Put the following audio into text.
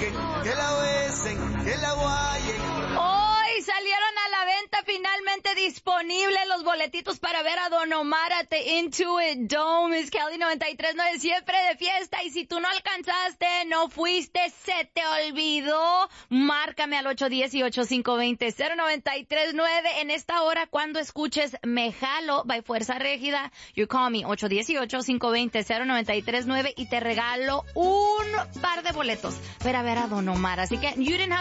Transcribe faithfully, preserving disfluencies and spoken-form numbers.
toquen, que la besen, que la guayen. Hoy salieron a la venta finalmente disponibles los boletitos para ver a Don Omar at the Intuit Dome. Es Kelly noventa y tres nueve, siempre de fiesta. Y si tú no alcanzaste, no fuiste, se te olvidó, márcame al ocho uno cero, ocho cinco dos cero, cero nueve tres nueve. En esta hora, cuando escuches Me Jalo, by Fuerza Régida, you call me ocho uno cero, ocho cinco dos cero, cero nueve tres nueve y te regalo un par de boletos para ver a Don Omar. Así que you didn't have